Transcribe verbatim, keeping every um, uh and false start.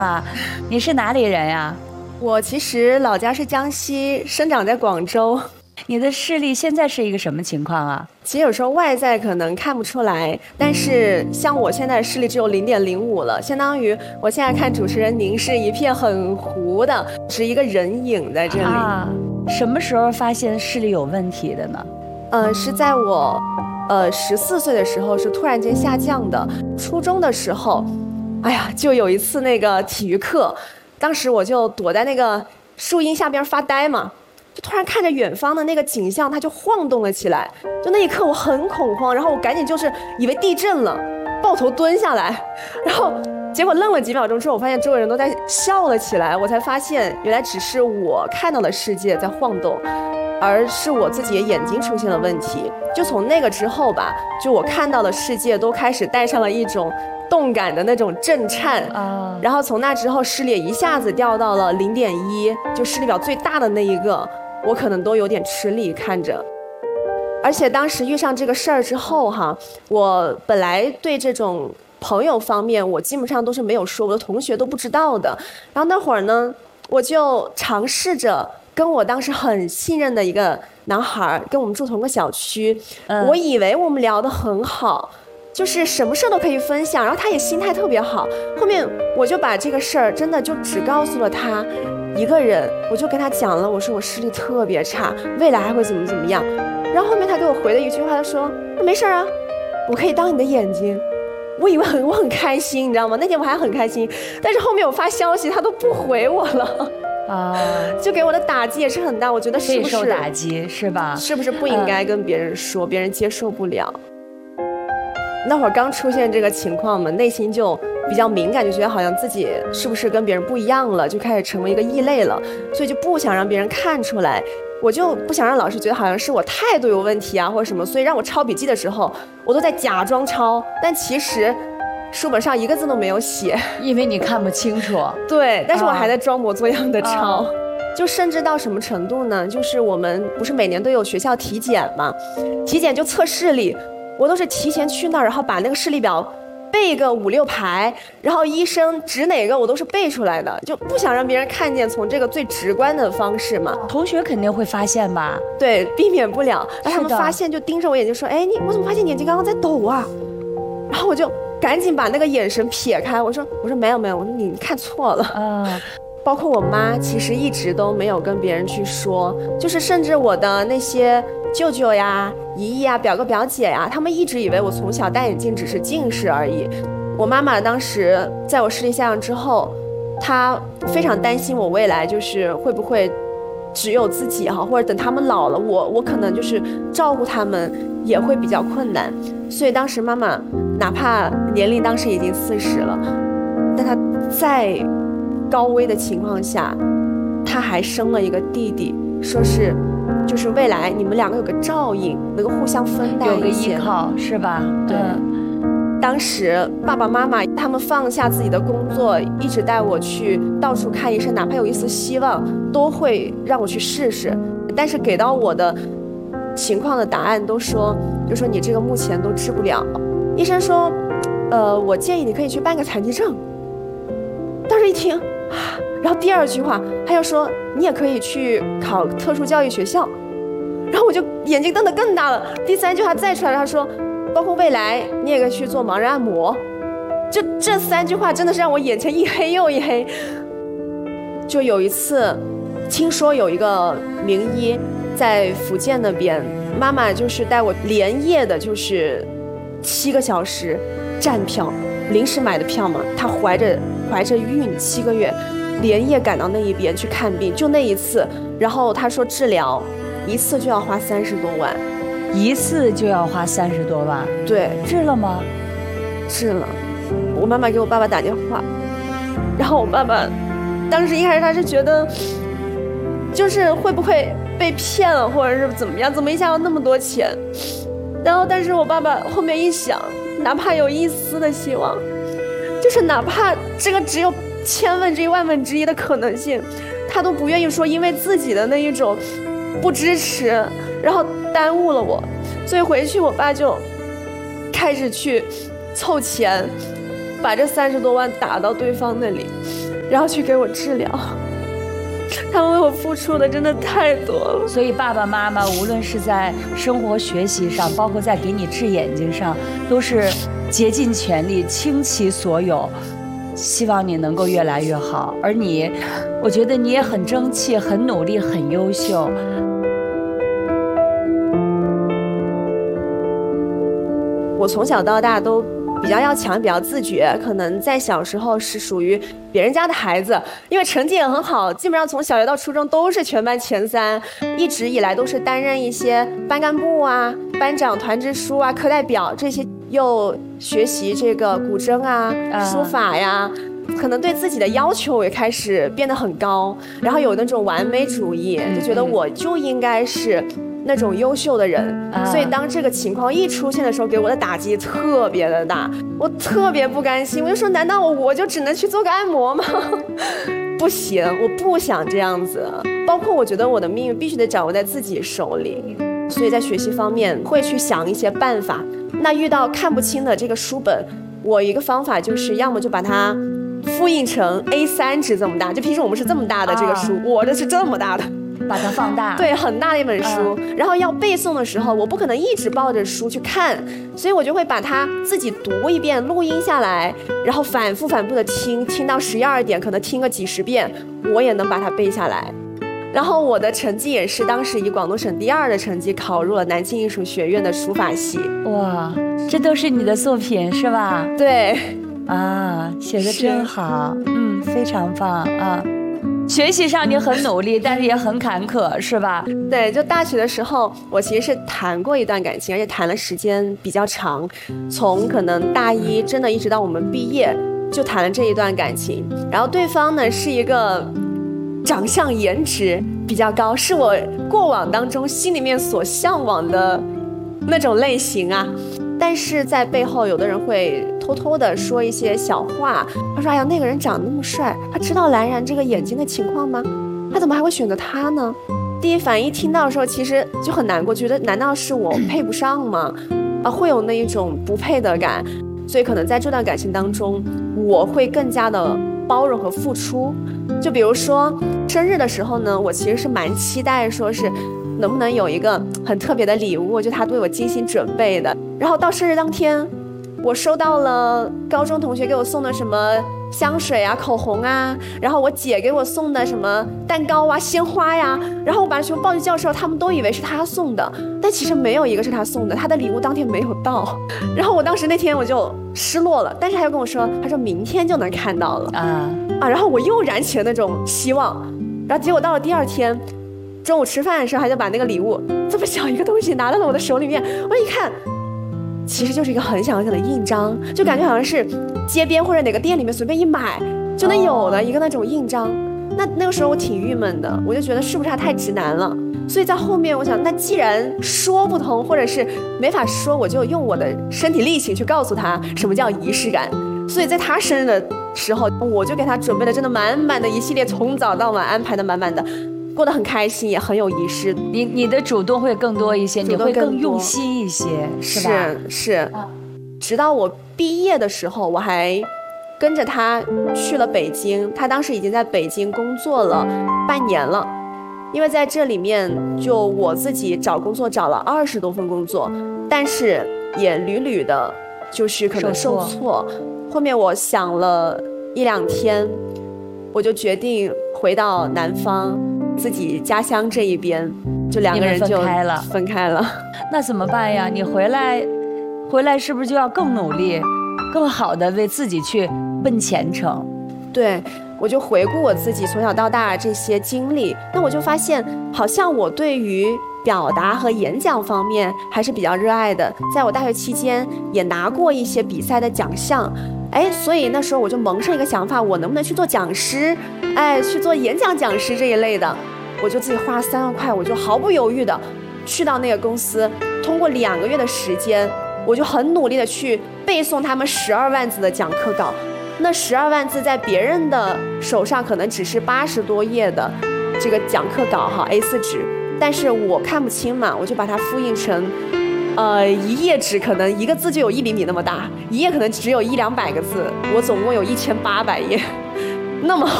啊，你是哪里人呀？ 我其实老家是江西，生长在广州。 你的视力现在是一个什么情况啊？ 其实有时候外在可能看不出来，但是像我现在视力只有零点零五了，相当于我现在看主持人您是一片很糊的，是一个人影在这里。 啊，什么时候发现视力有问题的呢？ 呃，是在我呃十四岁的时候是突然间下降的。初中的时候，哎呀，就有一次那个体育课，当时我就躲在那个树荫下边发呆嘛。就突然看着远方的那个景象，它就晃动了起来。就那一刻我很恐慌，然后我赶紧就是以为地震了，抱头蹲下来，然后结果愣了几秒钟之后，我发现周围人都在笑了起来，我才发现原来只是我看到的世界在晃动，而是我自己的眼睛出现了问题。就从那个之后吧，就我看到的世界都开始带上了一种动感的那种震颤啊，然后从那之后视力一下子掉到了零点一，就视力表最大的那一个，我可能都有点吃力看着。而且当时遇上这个事儿之后哈，我本来对这种朋友方面我基本上都是没有说，我的同学都不知道的。然后那会儿呢，我就尝试着跟我当时很信任的一个男孩，跟我们住同个小区，嗯，我以为我们聊得很好，就是什么事都可以分享，然后他也心态特别好。后面我就把这个事儿真的就只告诉了他一个人，我就跟他讲了，我说我视力特别差，未来还会怎么怎么样。然后后面他给我回了一句话，他说没事啊，我可以当你的眼睛。我以为很我很开心，你知道吗？那天我还很开心，但是后面我发消息他都不回我了啊，就给我的打击也是很大。我觉得是不是备受打击是吧？ 是不是不应该跟别人说，嗯，别人接受不了。那会儿刚出现这个情况嘛，内心就比较敏感，就觉得好像自己是不是跟别人不一样了，就开始成为一个异类了，所以就不想让别人看出来。我就不想让老师觉得好像是我态度有问题啊或者什么，所以让我抄笔记的时候我都在假装抄，但其实书本上一个字都没有写， 因为你看不清楚。 对，但是我还在装模作样的抄， 啊， 就甚至到什么程度呢，就是我们不是每年都有学校体检嘛，体检就测视力，我都是提前去那儿，然后把那个视力表背个五六排，然后医生指哪个我都是背出来的，就不想让别人看见，从这个最直观的方式嘛。 同学肯定会发现吧？ 对，避免不了，让他们发现就盯着我眼睛说，哎，你我怎么发现你眼睛刚刚在抖啊？然后我就赶紧把那个眼神撇开，我说我说没有没有，我说你看错了啊。包括我妈其实一直都没有跟别人去说，就是甚至我的那些舅舅呀、姨姨呀、表哥表姐呀，他们一直以为我从小戴眼镜只是近视而已。我妈妈当时在我视力下降之后，她非常担心我未来就是会不会只有自己哈，或者等他们老了，我我可能就是照顾他们也会比较困难。所以当时妈妈哪怕年龄当时已经四十了，但她在高危的情况下，她还生了一个弟弟，说是就是未来你们两个有个照应，能够互相分担一些， 有个依靠是吧？ 对。嗯，当时爸爸妈妈他们放下自己的工作，一直带我去到处看医生，哪怕有一丝希望都会让我去试试，但是给到我的情况的答案都说就说你这个目前都治不了。医生说呃，我建议你可以去办个残疾证。当时一听，然后第二句话他又说你也可以去考特殊教育学校，然后我就眼睛瞪得更大了。第三句话再出来，他说包括未来你也可以去做盲人按摩。就这三句话真的是让我眼前一黑又一黑。就有一次听说有一个名医在福建那边，妈妈就是带我连夜的就是七个小时站票，临时买的票嘛，她怀着怀着孕七个月，连夜赶到那一边去看病，就那一次。然后她说治疗一次就要花三十多万， 一次就要花三十多万。 对， 治了吗？ 治了。我妈妈给我爸爸打电话，然后我爸爸当时一开始他是觉得就是会不会被骗了，或者是怎么样，怎么一下要那么多钱。然后但是我爸爸后面一想，哪怕有一丝的希望，就是哪怕这个只有千分之一万分之一的可能性，他都不愿意说因为自己的那一种不支持然后耽误了我。所以回去我爸就开始去凑钱，把这三十多万打到对方那里。 然后去给我治疗。他们为我付出的真的太多了。 所以爸爸妈妈无论是在生活学习上，包括在给你治眼睛上，都是竭尽全力倾其所有，希望你能够越来越好。而你，我觉得你也很争气，很努力，很优秀。 我从小到大都比较要强，比较自觉，可能在小时候是属于别人家的孩子，因为成绩也很好，基本上从小学到初中都是全班前三，一直以来都是担任一些班干部啊、班长、团支书啊、课代表这些，又学习这个古筝啊、书法呀。可能对自己的要求也开始变得很高，然后有那种完美主义，就觉得我就应该是那种优秀的人，所以当这个情况一出现的时候，给我的打击特别的大，我特别不甘心，我就说难道我我就只能去做个按摩吗？不行，我不想这样子。包括我觉得我的命运必须得掌握在自己手里，所以在学习方面会去想一些办法。那遇到看不清的这个书本，我一个方法就是要么就把它复印成 A 三 纸这么大，就平时我们是这么大的这个书，啊、我的是这么大的， 把它放大， 对，很大的一本书。啊、然后要背诵的时候，我不可能一直抱着书去看，所以我就会把它自己读一遍，录音下来，然后反复反复的听，听到十一二点，可能听个几十遍，我也能把它背下来。然后我的成绩也是当时以广东省第二的成绩考入了南京艺术学院的书法系。 哇，这都是你的作品是吧？ 对。 啊，写得真好，嗯，非常棒啊！学习上你很努力，但是也很坎坷，是吧？ 对，就大学的时候，我其实是谈过一段感情，而且谈了时间比较长，从可能大一真的一直到我们毕业，就谈了这一段感情。然后对方呢是一个长相颜值比较高，是我过往当中心里面所向往的那种类型啊。但是在背后，有的人会偷偷的说一些小话。他说：“哎呀，那个人长得那么帅，他知道蓝然这个眼睛的情况吗？他怎么还会选择他呢？”第一反应听到的时候，其实就很难过，觉得难道是我配不上吗？啊，会有那一种不配得感。所以可能在这段感情当中，我会更加的包容和付出。就比如说生日的时候呢，我其实是蛮期待说是能不能有一个很特别的礼物，就他对我精心准备的。然后到生日当天，我收到了高中同学给我送的什么香水啊、口红啊，然后我姐给我送的什么蛋糕啊、鲜花呀，然后我把它全部抱去教室，他们都以为是他送的，但其实没有一个是他送的，他的礼物当天没有到。然后我当时那天我就失落了，但是他又跟我说，他说明天就能看到了啊啊，然后我又燃起了那种希望，然后结果到了第二天中午吃饭的时候，他就把那个礼物这么小一个东西拿到了我的手里面，我一看，其实就是一个很小很小的印章，就感觉好像是街边或者哪个店里面随便一买就能有的一个那种印章。那那个时候我挺郁闷的，我就觉得是不是他太直男了？所以在后面我想，那既然说不通或者是没法说，我就用我的身体力行去告诉他什么叫仪式感。所以在他生日的时候，我就给他准备了真的满满的一系列，从早到晚安排的满满的。过得很开心，也很有仪式。 你你的主动会更多一些，你会更用心一些，是吧？ 是是、啊。直到我毕业的时候，我还跟着他去了北京。他当时已经在北京工作了半年了，因为在这里面，就我自己找工作找了二十多份工作，但是也屡屡的，就是可能受挫。后面我想了一两天，我就决定回到南方。自己家乡这一边，就两个人就分开了， 分开了。 那怎么办呀？你回来，回来是不是就要更努力，更好的为自己去奔前程？ 对，我就回顾我自己从小到大这些经历，那我就发现，好像我对于表达和演讲方面还是比较热爱的。在我大学期间，也拿过一些比赛的奖项。哎，所以那时候我就萌生一个想法，我能不能去做讲师？哎，去做演讲讲师这一类的。我就自己花三万块，我就毫不犹豫的去到那个公司，通过两个月的时间，我就很努力的去背诵他们十二万字的讲课稿。那十二万字在别人的手上可能只是八十多页的这个讲课稿哈 A 四 纸，但是我看不清嘛，我就把它复印成。呃，一页纸可能一个字就有一厘米那么大，一页可能只有一两百个字，我总共有一千八百页，那么